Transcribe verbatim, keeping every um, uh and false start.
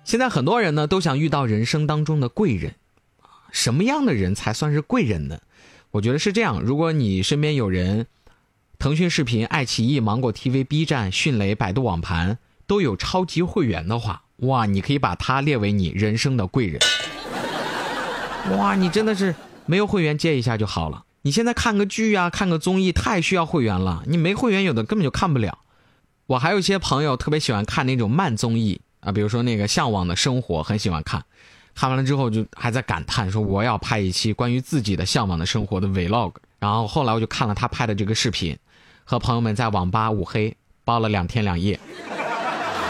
现在很多人呢都想遇到人生当中的贵人，什么样的人才算是贵人呢？我觉得是这样，如果你身边有人腾讯视频、爱奇艺、芒果 T V、B 站、迅雷、百度网盘都有超级会员的话，哇，你可以把它列为你人生的贵人。哇，你真的是没有会员接一下就好了。你现在看个剧啊，看个综艺太需要会员了，你没会员有的根本就看不了。我还有一些朋友特别喜欢看那种慢综艺啊，比如说那个《向往的生活》，很喜欢看，看完了之后就还在感叹说我要拍一期关于自己的向往的生活的 vlog。 然后后来我就看了他拍的这个视频，和朋友们在网吧五黑包了两天两夜。